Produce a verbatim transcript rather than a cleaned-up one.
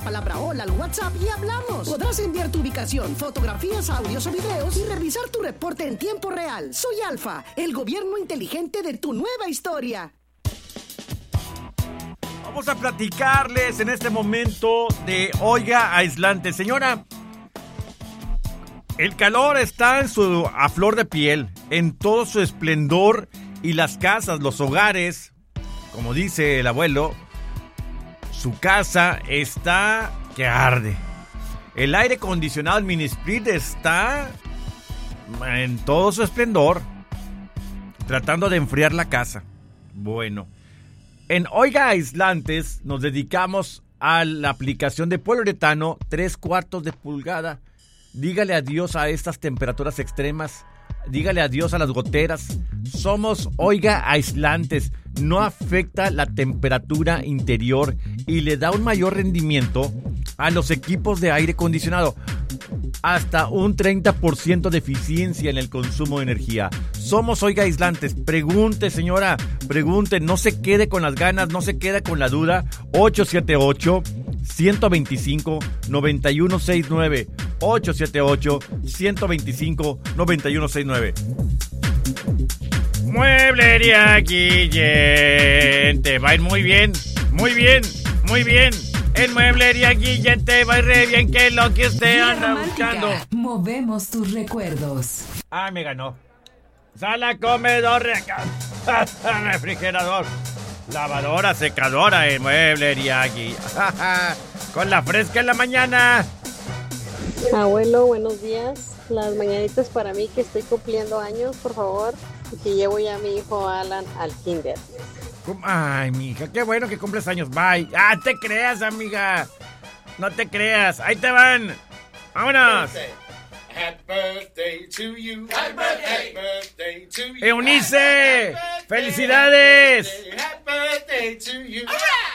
palabra hola al WhatsApp y hablamos. Podrás enviar tu ubicación, fotografías, audios o videos y revisar tu reporte en tiempo real. Soy Alfa, el gobierno inteligente de tu nueva historia. Vamos a platicarles en este momento de Oiga Aislante. Señora, el calor está en su, a flor de piel, en todo su esplendor, y las casas, los hogares, como dice el abuelo, su casa está que arde. El aire acondicionado, el mini split, está en todo su esplendor, tratando de enfriar la casa. Bueno, en Oiga Aislantes nos dedicamos a la aplicación de poliuretano tres cuartos de pulgada. Dígale adiós a estas temperaturas extremas. Dígale adiós a las goteras. Somos Oiga Aislantes. No afecta la temperatura interior y le da un mayor rendimiento a los equipos de aire acondicionado. Hasta un treinta por ciento de eficiencia en el consumo de energía. Somos Oiga Aislantes. Pregunte, señora, pregunte. No se quede con las ganas, no se quede con la duda. ocho siete ocho, uno dos cinco, nueve uno seis nueve. ocho siete ocho, uno dos cinco, nueve uno seis nueve. Mueblería Guillén. Te va a ir muy bien, muy bien, muy bien. En Mueblería Guillén te va a ir re bien, que es lo que usted Vida anda romántica. buscando. Movemos tus recuerdos. Ah, me ganó. Sala, comedor, reca- refrigerador, lavadora, secadora en Mueblería Guillén. Con la fresca en la mañana. Abuelo, buenos días. Las mañanitas para mí, que estoy cumpliendo años, por favor, y que llevo ya a mi hijo Alan al kinder. Ay, mija, qué bueno que cumples años. Bye. Ah, te creas, amiga. No te creas. Ahí te van. Vámonos. Happy birthday to you. Happy birthday. Happy birthday to you. Eunice, felicidades. Happy birthday to you. All right.